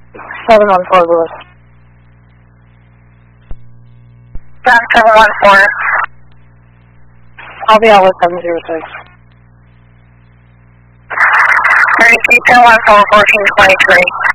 714 Lewis. Down 714. I'll be out with 706. 32 1014 1423.